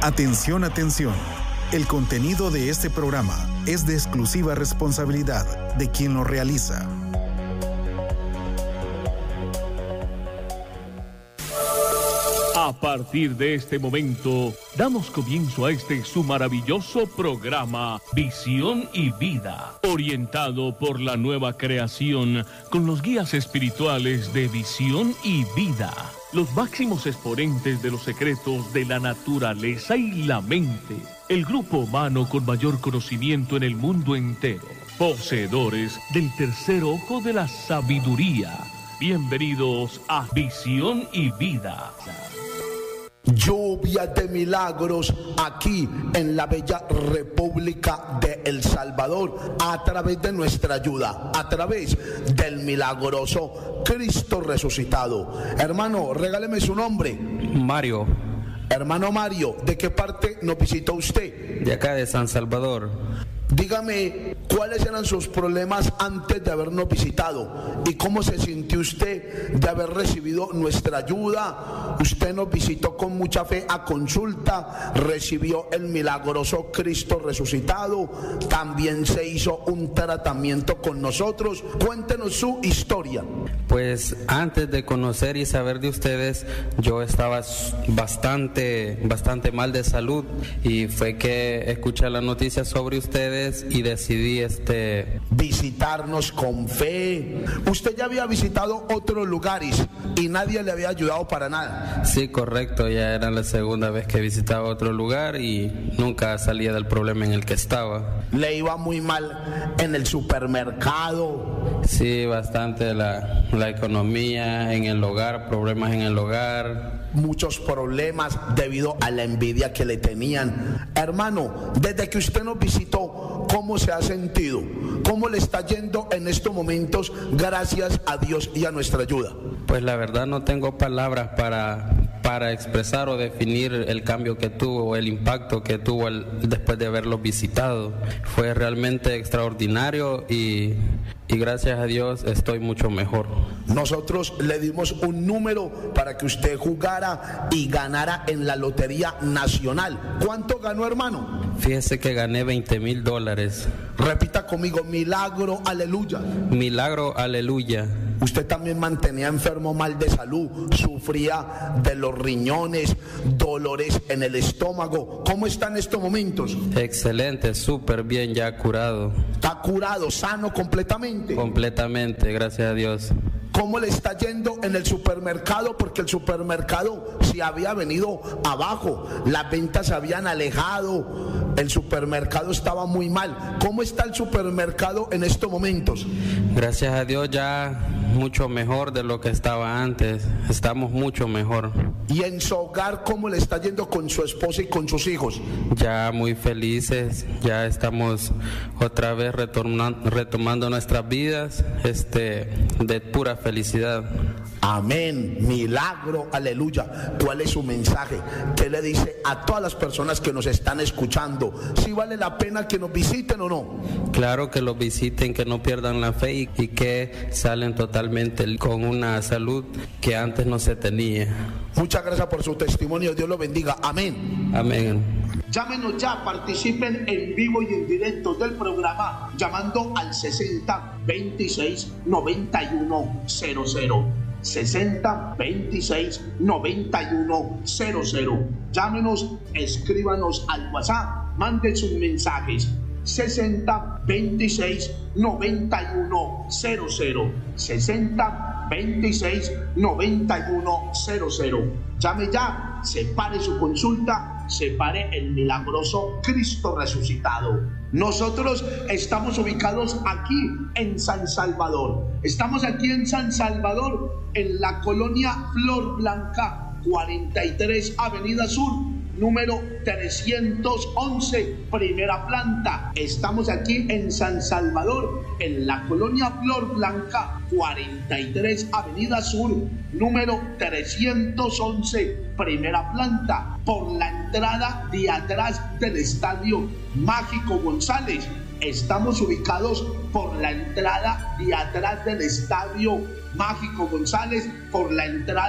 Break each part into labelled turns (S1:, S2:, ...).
S1: Atención, atención. El contenido de este programa es de exclusiva responsabilidad de quien lo realiza.
S2: A partir de este momento, damos comienzo a este su maravilloso programa Visión y Vida, orientado por la nueva creación con los guías espirituales de Visión y Vida, los máximos exponentes de los secretos de la naturaleza y la mente, el grupo humano con mayor conocimiento en el mundo entero, poseedores del tercer ojo de la sabiduría. Bienvenidos a Visión y Vida.
S3: Lluvia de milagros aquí en la bella República de El Salvador, a través de nuestra ayuda, a través del milagroso Cristo resucitado. Hermano, regáleme su nombre.
S4: Mario.
S3: Hermano Mario, ¿de qué parte nos visitó usted?
S4: De acá de San Salvador.
S3: Dígame, ¿cuáles eran sus problemas antes de habernos visitado? ¿Y cómo se sintió usted de haber recibido nuestra ayuda? Usted nos visitó con mucha fe a consulta, recibió el milagroso Cristo resucitado, también se hizo un tratamiento con nosotros. Cuéntenos su historia.
S4: Pues antes de conocer y saber de ustedes, yo estaba bastante mal de salud, y fue que escuché la noticia sobre ustedes y decidí
S3: visitarnos con fe. Usted ya había visitado otros lugares y nadie le había ayudado para nada.
S4: Sí, correcto, ya era la segunda vez que visitaba otro lugar y nunca salía del problema en el que estaba.
S3: ¿Le iba muy mal en el supermercado?
S4: Sí, bastante la economía en el hogar, problemas en el hogar.
S3: Muchos problemas debido a la envidia que le tenían. Hermano, desde que usted nos visitó, ¿cómo se ha sentido? ¿Cómo le está yendo en estos momentos gracias a Dios y a nuestra ayuda?
S4: Pues la verdad no tengo palabras para expresar o definir el cambio que tuvo, el impacto que tuvo después de haberlo visitado. Fue realmente extraordinario y gracias a Dios estoy mucho mejor.
S3: Nosotros le dimos un número para que usted jugara y ganara en la Lotería Nacional. ¿Cuánto ganó, hermano?
S4: Fíjese que gané $20,000.
S3: Repita conmigo: milagro, aleluya.
S4: Milagro, aleluya.
S3: Usted también mantenía enfermo, mal de salud, sufría de los riñones, dolores en el estómago. ¿Cómo está en estos momentos?
S4: Excelente, súper bien, ya curado.
S3: ¿Está curado, sano completamente?
S4: Completamente, gracias a Dios.
S3: ¿Cómo le está yendo en el supermercado? Porque el supermercado se había venido abajo, las ventas se habían alejado, el supermercado estaba muy mal. ¿Cómo está el supermercado en estos momentos?
S4: Gracias a Dios ya mucho mejor de lo que estaba antes, estamos mucho mejor.
S3: ¿Y en su hogar cómo le está yendo con su esposa y con sus hijos?
S4: Ya muy felices, ya estamos otra vez retomando nuestras vidas, de pura felicidad.
S3: Amén, milagro, aleluya. ¿Cuál es su mensaje? ¿Qué le dice a todas las personas que nos están escuchando? ¿Si vale la pena que nos visiten o no?
S4: Claro que los visiten, que no pierdan la fe y que salen totalmente con una salud que antes no se tenía.
S3: Muchas gracias por su testimonio, Dios lo bendiga. Amén.
S4: Amén.
S3: Llámenos ya, participen en vivo y en directo del programa llamando al 60 26 91 00. 60 26 91 00. Llámenos, escríbanos al WhatsApp, manden sus mensajes. 60 26 91 00. 60 26 91 00. Llame ya, separe su consulta, separe el milagroso Cristo resucitado. Nosotros estamos ubicados aquí en San Salvador. Estamos aquí en San Salvador, en la colonia Flor Blanca, 43 Avenida Sur, número 311, primera planta. Estamos aquí en San Salvador, en la colonia Flor Blanca, 43 Avenida Sur, número 311, primera planta, por la entrada de atrás del Estadio Mágico González. Estamos ubicados por la entrada de atrás del Estadio Mágico González, por la entrada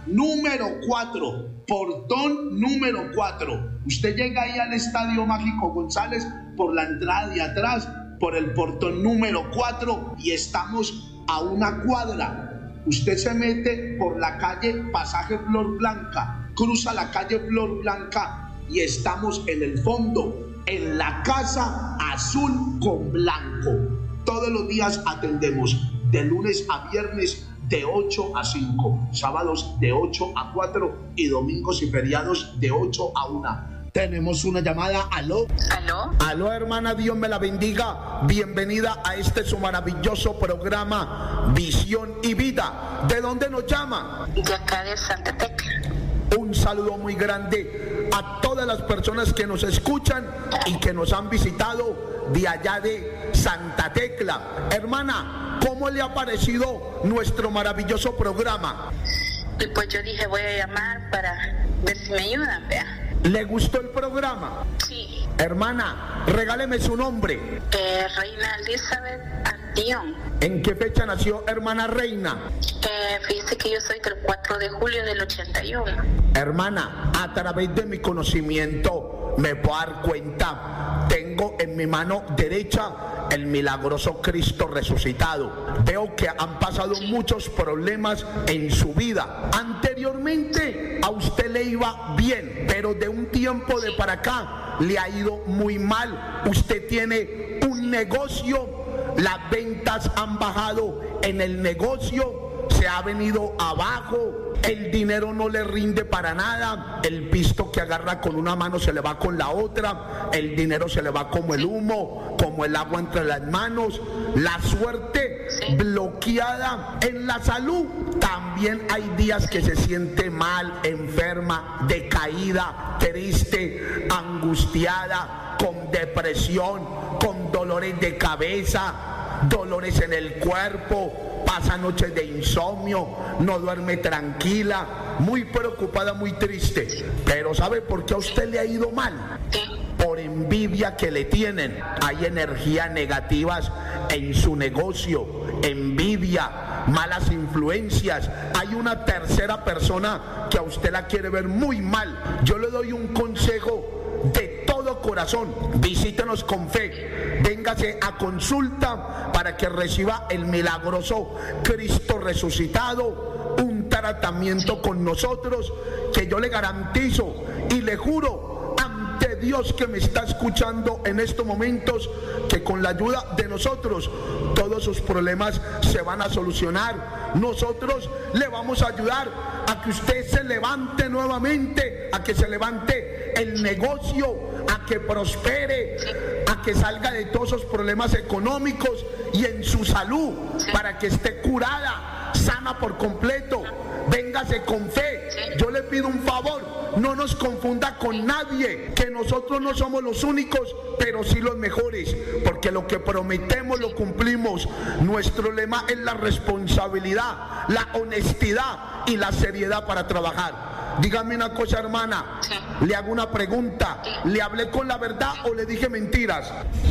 S3: número 4. Portón número 4. Usted llega ahí al Estadio Mágico González por la entrada de atrás, por el portón número 4, y estamos a una cuadra. Usted se mete por la calle Pasaje Flor Blanca, cruza la calle Flor Blanca y estamos en el fondo, en la Casa Azul con Blanco. Todos los días atendemos de lunes a viernes de 8 a 5, sábados de 8 a 4 y domingos y feriados de 8 a 1. Tenemos una llamada. ¿Aló? Aló, hermana, Dios me la bendiga. Bienvenida a este su maravilloso programa Visión y Vida. ¿De dónde nos llama?
S5: De acá de Santa Tecla.
S3: Un saludo muy grande a todas las personas que nos escuchan y que nos han visitado de allá de Santa Tecla. Hermana, ¿cómo le ha parecido nuestro maravilloso programa?
S5: Y pues yo dije, voy a llamar para ver si me ayudan, vea.
S3: ¿Le gustó el programa?
S5: Sí.
S3: Hermana, regáleme su nombre.
S5: Reina Elizabeth Antión.
S3: ¿En qué fecha nació hermana Reina?
S5: Fíjese que yo soy del 4 de julio del 81.
S3: Hermana, a través de mi conocimiento me puedo dar cuenta. Tengo en mi mano derecha el milagroso Cristo resucitado. Veo que han pasado muchos problemas en su vida. Anteriormente a usted le iba bien, pero de un tiempo de para acá le ha ido muy mal. Usted tiene un negocio, las ventas han bajado en el negocio, se ha venido abajo, el dinero no le rinde para nada, el pisto que agarra con una mano se le va con la otra, el dinero se le va como el humo, como el agua entre las manos, la suerte bloqueada. En la salud también hay días que se siente mal, enferma, decaída, triste, angustiada, con depresión, con dolores de cabeza, dolores en el cuerpo, pasa noches de insomnio, no duerme tranquila, muy preocupada, muy triste. Pero ¿sabe por qué a usted le ha ido mal? Por envidia que le tienen. Hay energías negativas en su negocio, envidia, malas influencias. Hay una tercera persona que a usted la quiere ver muy mal. Yo le doy un consejo de todo corazón: visítenos con fe, véngase a consulta para que reciba el milagroso Cristo resucitado, un tratamiento con nosotros que yo le garantizo y le juro ante Dios que me está escuchando en estos momentos, que con la ayuda de nosotros todos sus problemas se van a solucionar. Nosotros le vamos a ayudar a que usted se levante nuevamente, a que se levante el negocio, a que prospere, a que salga de todos esos problemas económicos y en su salud, para que esté curada, sana por completo. Véngase con fe. Yo le pido un favor: no nos confunda con nadie, que nosotros no somos los únicos, pero sí los mejores, porque lo que prometemos lo cumplimos. Nuestro lema es la responsabilidad, la honestidad y la seriedad para trabajar. Dígame una cosa, hermana, le hago una pregunta: ¿le hablé con la verdad o le dije mentiras?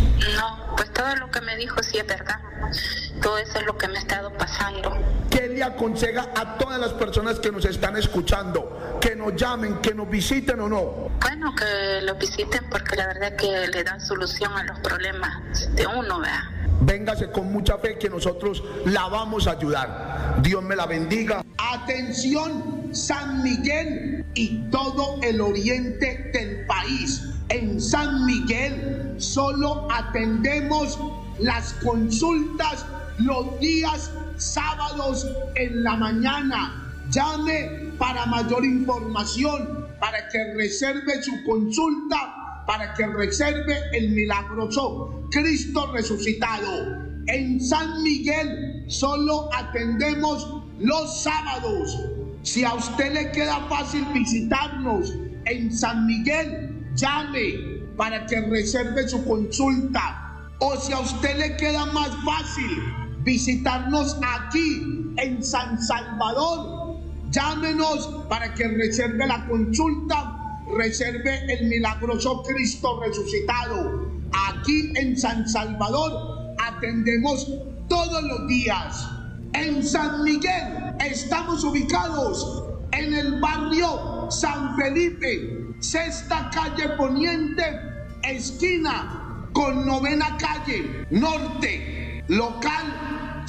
S5: No, pues todo lo que me dijo sí es verdad. Todo eso es lo que me ha estado pasando.
S3: ¿Qué le aconseja a todas las personas que nos están escuchando? ¿Que nos llamen, que nos visiten o no?
S5: Bueno, que lo visiten, porque la verdad que le dan solución a los problemas de uno, ¿verdad?
S3: Véngase con mucha fe, que nosotros la vamos a ayudar. Dios me la bendiga. Atención, San Miguel y todo el oriente del país. En San Miguel solo atendemos las consultas los días sábados en la mañana. Llame para mayor información, para que reserve su consulta, para que reserve el milagroso Cristo resucitado. En San Miguel solo atendemos los sábados. Si a usted le queda fácil visitarnos en San Miguel, llame para que reserve su consulta. O si a usted le queda más fácil visitarnos aquí en San Salvador, llámenos para que reserve la consulta, reserve el milagroso Cristo resucitado. Aquí en San Salvador atendemos todos los días. En San Miguel estamos ubicados en el barrio San Felipe, sexta calle Poniente, esquina con novena calle Norte, local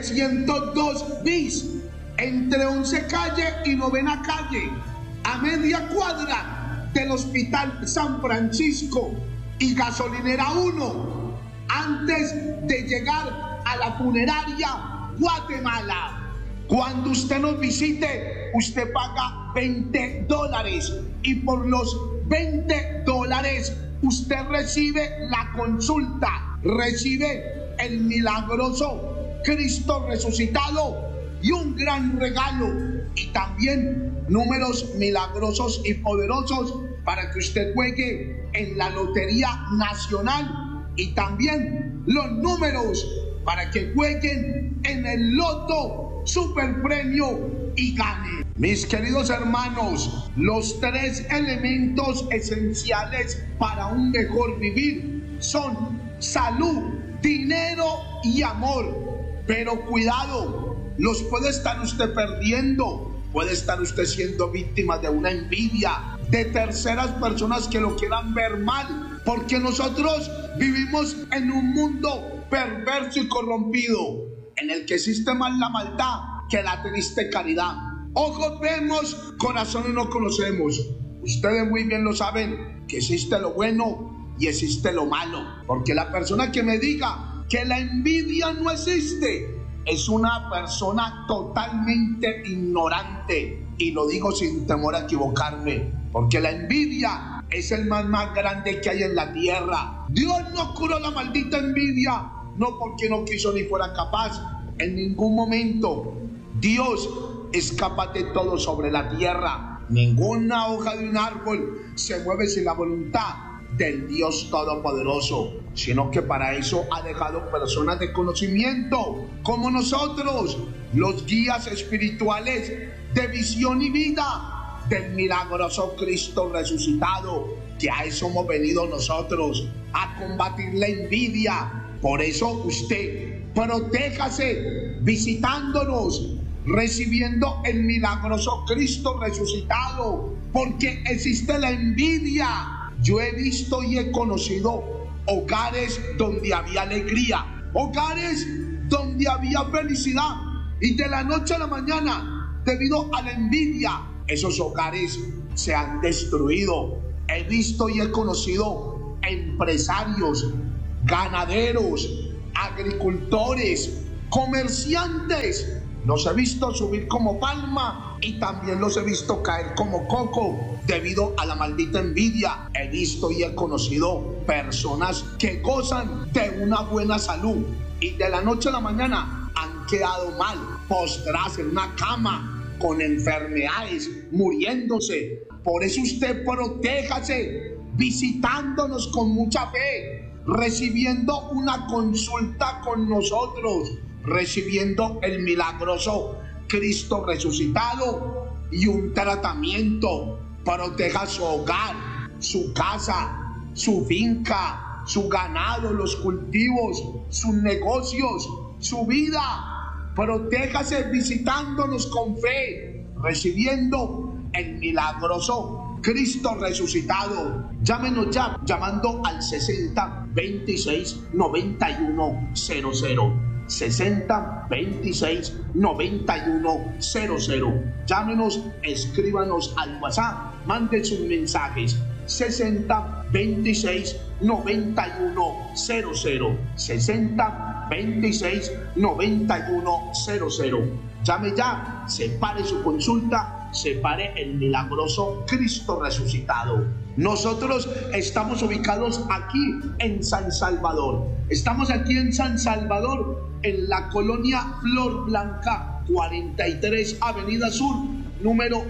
S3: 702 bis, entre 11 calle y novena calle, a media cuadra del Hospital San Francisco y Gasolinera 1, antes de llegar a la funeraria Guatemala. Cuando usted nos visite, usted paga $20 y por los $20 usted recibe la consulta, recibe el milagroso Cristo resucitado y un gran regalo, y también números milagrosos y poderosos para que usted juegue en la Lotería Nacional, y también los números para que jueguen en el Loto Superpremio y gane. Mis queridos hermanos, los 3 elementos esenciales para un mejor vivir son salud, dinero y amor. Pero cuidado, los puede estar usted perdiendo, puede estar usted siendo víctima de una envidia, de terceras personas que lo quieran ver mal, porque nosotros vivimos en un mundo perverso y corrompido, en el que existe más la maldad que la triste caridad. Ojos vemos, corazones no conocemos. Ustedes muy bien lo saben, que existe lo bueno y existe lo malo, porque la persona que me diga que la envidia no existe es una persona totalmente ignorante, y lo digo sin temor a equivocarme, porque la envidia es el mal más grande que hay en la tierra. Dios no curó la maldita envidia, no porque no quiso ni fuera capaz. En ningún momento Dios es capaz de todo sobre la tierra. Ninguna hoja de un árbol se mueve sin la voluntad del Dios Todopoderoso, sino que para eso ha dejado personas de conocimiento como nosotros, los guías espirituales de visión y vida del milagroso Cristo resucitado, que a eso hemos venido nosotros, a combatir la envidia. Por eso usted protéjase visitándonos, recibiendo el milagroso Cristo resucitado, porque existe la envidia. Yo he visto y he conocido hogares donde había alegría, hogares donde había felicidad, y de la noche a la mañana, debido a la envidia, esos hogares se han destruido. He visto y he conocido empresarios, ganaderos, agricultores, comerciantes. Los he visto subir como palma y también los he visto caer como coco debido a la maldita envidia. He visto y he conocido personas que gozan de una buena salud y de la noche a la mañana han quedado mal, postradas en una cama con enfermedades, muriéndose. Por eso usted protéjase visitándonos con mucha fe, recibiendo una consulta con nosotros, recibiendo el milagroso Cristo resucitado y un tratamiento. Proteja su hogar, su casa, su finca, su ganado, los cultivos, sus negocios, su vida. Protéjase visitándonos con fe, recibiendo el milagroso Cristo resucitado. Llámenos ya llamando al 60 26 91 00. 60 26 91 00. Llámenos, escríbanos al WhatsApp, manden sus mensajes. 60 26 91 00. 60 26 91 00. Llame ya, separe su consulta, separe el milagroso Cristo resucitado. Nosotros estamos ubicados aquí en San Salvador. Estamos aquí en San Salvador, en la colonia Flor Blanca, 43 Avenida Sur, número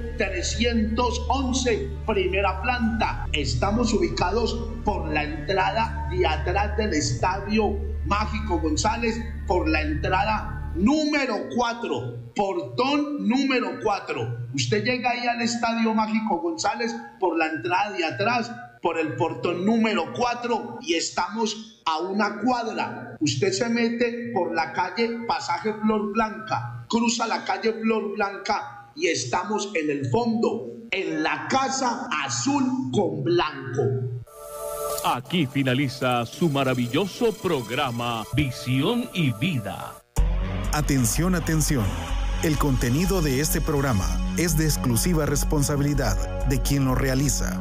S3: 311, primera planta. Estamos ubicados por la entrada de atrás del Estadio Mágico González, por la entrada número 4, portón número 4. Usted llega ahí al Estadio Mágico González por la entrada de atrás, por el portón número 4, y estamos a una cuadra. Usted se mete por la calle Pasaje Flor Blanca, cruza la calle Flor Blanca y estamos en el fondo, en la Casa Azul con Blanco.
S2: Aquí finaliza su maravilloso programa Visión y Vida.
S1: Atención, atención. El contenido de este programa es de exclusiva responsabilidad de quien lo realiza.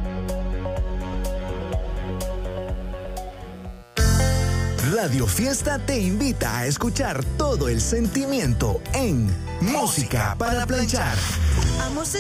S6: Radio Fiesta te invita a escuchar todo el sentimiento en Música para Planchar.